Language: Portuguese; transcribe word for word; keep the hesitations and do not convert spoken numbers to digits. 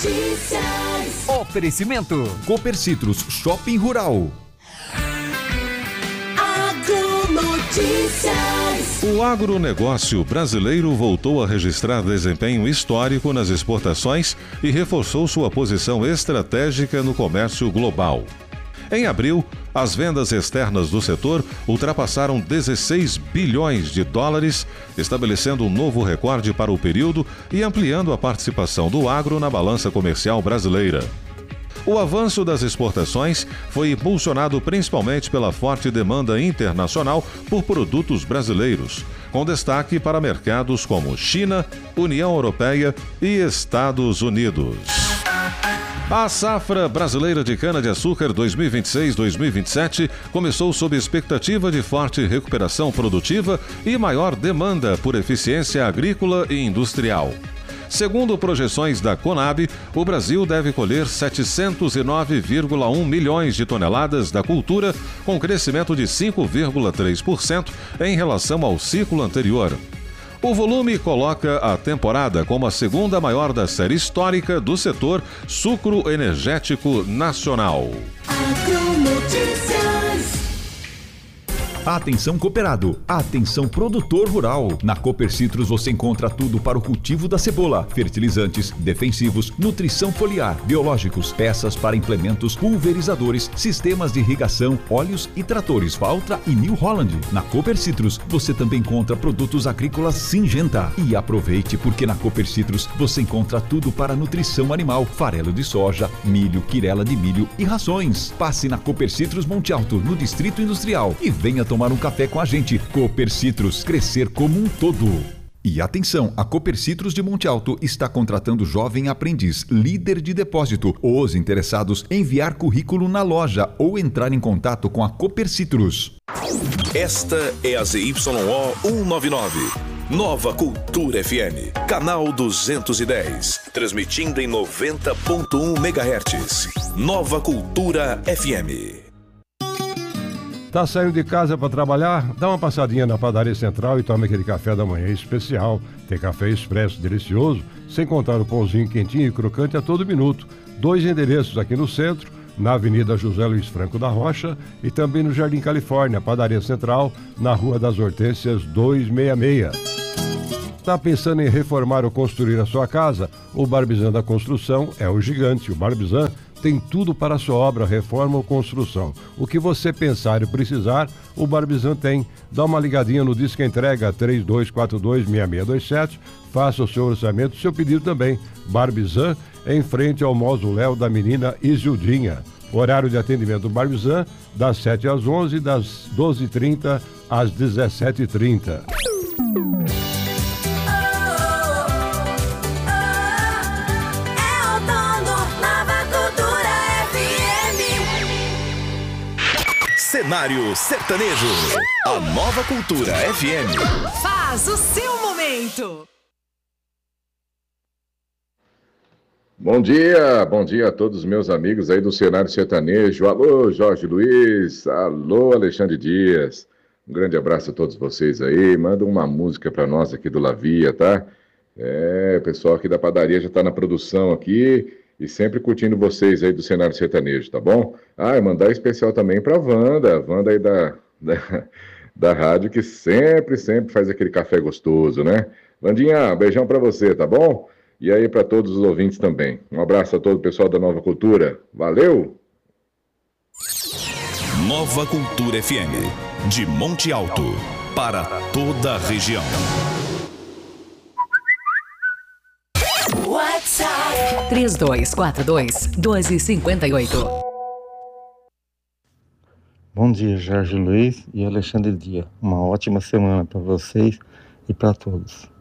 Oferecimento Copercitros Shopping Rural. Agronotícias. O agronegócio brasileiro voltou a registrar desempenho histórico nas exportações e reforçou sua posição estratégica no comércio global. Em abril, as vendas externas do setor ultrapassaram dezesseis bilhões de dólares, estabelecendo um novo recorde para o período e ampliando a participação do agro na balança comercial brasileira. O avanço das exportações foi impulsionado principalmente pela forte demanda internacional por produtos brasileiros, com destaque para mercados como China, União Europeia e Estados Unidos. A safra brasileira de cana-de-açúcar dois mil e vinte e seis dois mil e vinte e sete começou sob expectativa de forte recuperação produtiva e maior demanda por eficiência agrícola e industrial. Segundo projeções da Conab, o Brasil deve colher setecentos e nove vírgula um milhões de toneladas da cultura, com crescimento de cinco vírgula três por cento em relação ao ciclo anterior. O volume coloca a temporada como a segunda maior da série histórica do setor sucroenergético nacional. Atenção cooperado, atenção produtor rural. Na Copercitros você encontra tudo para o cultivo da cebola, fertilizantes, defensivos, nutrição foliar, biológicos, peças para implementos, pulverizadores, sistemas de irrigação, óleos e tratores Valtra e New Holland. Na Copercitros você também encontra produtos agrícolas Syngenta. E aproveite porque na Copercitros você encontra tudo para nutrição animal, farelo de soja, milho, quirela de milho e rações. Passe na Copercitros Monte Alto, no Distrito Industrial, e venha tomar um café com a gente. Copercitros, crescer como um todo. E atenção, a Copercitros de Monte Alto está contratando jovem aprendiz, líder de depósito. Os interessados enviar currículo na loja ou entrar em contato com a Copercitros. Esta é a Z Y O cento e noventa e nove. Nova Cultura F M, canal duzentos e dez, transmitindo em noventa ponto um megahertz. Nova Cultura F M. Tá saindo de casa para trabalhar? Dá uma passadinha na Padaria Central e tome aquele café da manhã especial. Tem café expresso delicioso, sem contar o pãozinho quentinho e crocante a todo minuto. Dois endereços aqui no centro, na Avenida José Luiz Franco da Rocha e também no Jardim Califórnia, Padaria Central, na Rua das Hortênsias duzentos e sessenta e seis. Tá pensando em reformar ou construir a sua casa? O Barbizan da Construção é o gigante. O Barbizan tem tudo para a sua obra, reforma ou construção. O que você pensar e precisar, o Barbizan tem. Dá uma ligadinha no Disque Entrega três dois quatro dois, seis seis dois sete. Faça o seu orçamento, seu pedido também. Barbizan, em frente ao mausoléu da menina Isildinha. Horário de atendimento do Barbizan, das sete às onze, das doze e trinta às dezessete e trinta. Cenário Sertanejo, a Nova Cultura F M. Faz o seu momento. Bom dia, bom dia a todos os meus amigos aí do Cenário Sertanejo. Alô, Jorge Luiz, alô, Alexandre Dias. Um grande abraço a todos vocês aí. Manda uma música para nós aqui do Lavia, tá? É, o pessoal aqui da padaria já tá na produção aqui. E sempre curtindo vocês aí do Cenário Sertanejo, tá bom? Ah, e mandar especial também pra Wanda, a Wanda aí da, da, da rádio, que sempre, sempre faz aquele café gostoso, né? Vandinha, beijão pra você, tá bom? E aí pra todos os ouvintes também. Um abraço a todo o pessoal da Nova Cultura. Valeu! Nova Cultura F M, de Monte Alto, para toda a região. WhatsApp três dois quatro dois, dois cinco oito. Bom dia, Jorge Luiz e Alexandre Dias. Uma ótima semana para vocês e para todos.